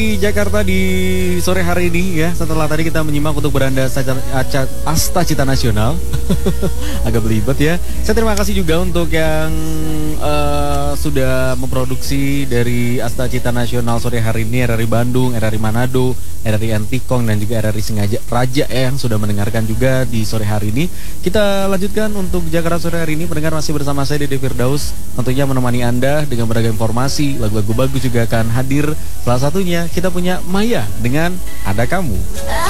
Di Jakarta di sore hari ini ya, setelah tadi kita menyimak untuk beranda Asta Cita Nasional. Agak belibet ya. Saya terima kasih juga untuk yang sudah memproduksi dari Asta Cita Nasional sore hari ini, RRI Bandung, RRI Manado, RRI Antikong, dan juga RRI Sengaja Raja ya, yang sudah mendengarkan juga di sore hari ini. Kita lanjutkan untuk Jakarta sore hari ini. Pendengar masih bersama saya Dede Firdaus, tentunya menemani Anda dengan beragam informasi. Lagu-lagu bagus juga akan hadir. Salah satunya kita punya Maya dengan Ada Kamu.